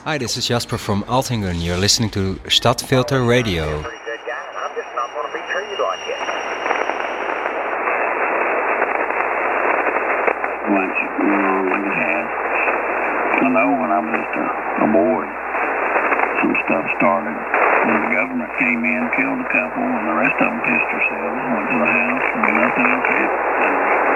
Hi, this is Jasper from Altingen. You're listening to Stadtfilter Radio. I'm just not going to be treated like it. Once, like it has. I know when I was just a boy, some stuff started. When the government came in, killed a couple, and the rest of them pissed themselves, went to the house, and nothing else happened.